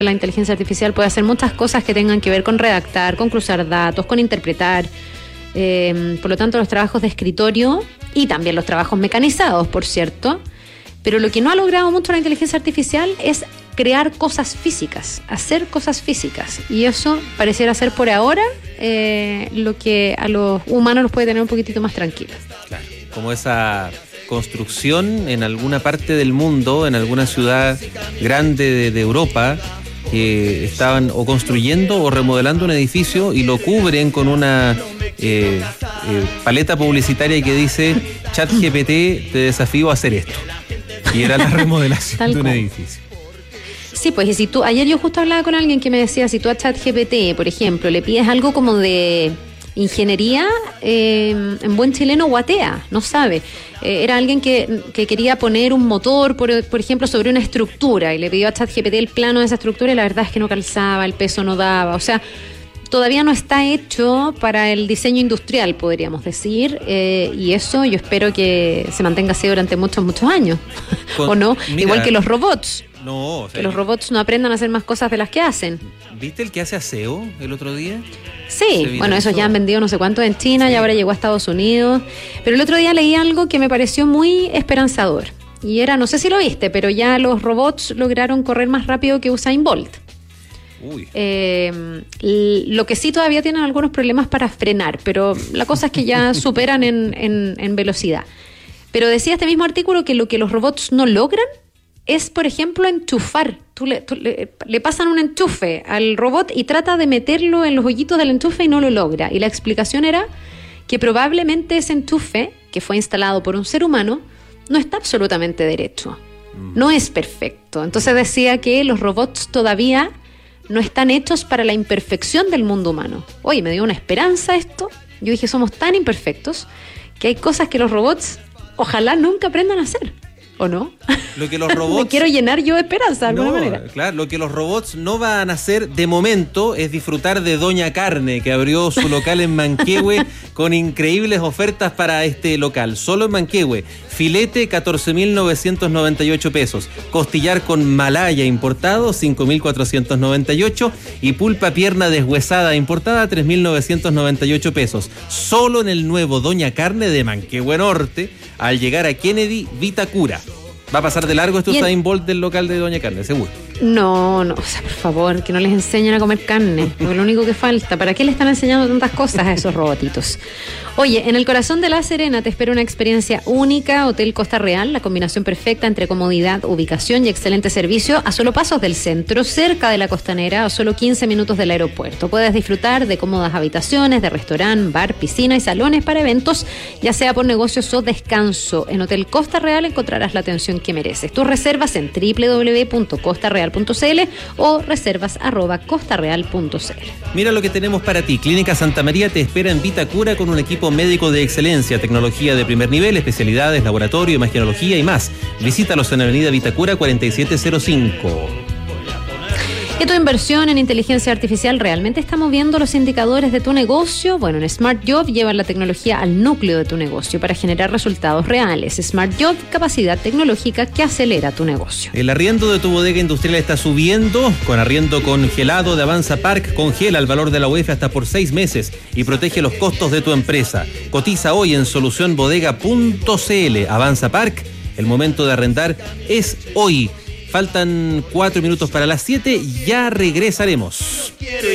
La inteligencia artificial puede hacer muchas cosas que tengan que ver con redactar, con cruzar datos, con interpretar. Por lo tanto, los trabajos de escritorio y también los trabajos mecanizados, por cierto. Pero lo que no ha logrado mucho la inteligencia artificial es crear cosas físicas, hacer cosas físicas. Y eso pareciera ser por ahora lo que a los humanos los puede tener un poquitito más tranquilos. Claro, como esa construcción en alguna parte del mundo, en alguna ciudad grande de Europa, que estaban o construyendo o remodelando un edificio y lo cubren con una paleta publicitaria que dice ChatGPT, te desafío a hacer esto. Y era la remodelación de un edificio. Sí, pues y si tú, ayer yo justo hablaba con alguien que me decía, si tú a ChatGPT, por ejemplo, le pides algo como de ingeniería, en buen chileno guatea, no sabe. Era alguien que quería poner un motor, por ejemplo, sobre una estructura y le pidió a ChatGPT el plano de esa estructura y la verdad es que no calzaba, el peso no daba, o sea, todavía no está hecho para el diseño industrial, podríamos decir, y eso yo espero que se mantenga así durante muchos, muchos años, ¿o no? Mira, igual que los robots. No, o sea, que los robots no aprendan a hacer más cosas de las que hacen. ¿Viste el que hace aseo el otro día? Sí, bueno, esos ya han vendido no sé cuánto en China, sí. Y ahora llegó a Estados Unidos. Pero el otro día leí algo que me pareció muy esperanzador. Y era, no sé si lo viste, pero ya los robots lograron correr más rápido que Usain Bolt. Uy. Lo que sí todavía tienen algunos problemas para frenar, pero la cosa es que ya superan en velocidad. Pero decía este mismo artículo que lo que los robots no logran es, por ejemplo, enchufar. Le pasan un enchufe al robot y trata de meterlo en los hoyitos del enchufe y no lo logra. Y la explicación era que probablemente ese enchufe, que fue instalado por un ser humano, no está absolutamente derecho. No es perfecto. Entonces decía que los robots todavía no están hechos para la imperfección del mundo humano. Oye, me dio una esperanza esto. Yo dije, somos tan imperfectos que hay cosas que los robots ojalá nunca aprendan a hacer. ¿O no? Lo que los robots... Me quiero llenar yo de esperanza de alguna manera. Claro, lo que los robots no van a hacer de momento es disfrutar de Doña Carne, que abrió su local en Manquehue con increíbles ofertas para este local. Solo en Manquehue, filete 14.998 pesos, costillar con malaya importado 5.498 y pulpa pierna deshuesada importada 3.998 pesos. Solo en el nuevo Doña Carne de Manquehue Norte, al llegar a Kennedy, Vitacura. Va a pasar de largo este Usain Bolt del local de Doña Carne, seguro. No, o sea, por favor, que no les enseñen a comer carne, porque lo único que falta. ¿Para qué le están enseñando tantas cosas a esos robotitos? Oye, en el corazón de La Serena te espera una experiencia única, Hotel Costa Real, la combinación perfecta entre comodidad, ubicación y excelente servicio a solo pasos del centro, cerca de la costanera, a solo 15 minutos del aeropuerto. Puedes disfrutar de cómodas habitaciones, de restaurante, bar, piscina y salones para eventos, ya sea por negocios o descanso. En Hotel Costa Real encontrarás la atención que mereces. Tus reservas en www.costareal.cl o reservas@costareal.cl. Mira lo que tenemos para ti. Clínica Santa María te espera en Vitacura con un equipo médico de excelencia, tecnología de primer nivel, especialidades, laboratorio, imagenología y más. Visítalos en Avenida Vitacura 4705. ¿Que tu inversión en inteligencia artificial realmente está moviendo los indicadores de tu negocio? Bueno, en Smart Job llevan la tecnología al núcleo de tu negocio para generar resultados reales. Smart Job, capacidad tecnológica que acelera tu negocio. El arriendo de tu bodega industrial está subiendo. Con arriendo congelado de Avanza Park, congela el valor de la UEF hasta por 6 meses y protege los costos de tu empresa. Cotiza hoy en solucionbodega.cl. Avanza Park, el momento de arrendar es hoy. Faltan 4 minutos para las 7, ya regresaremos.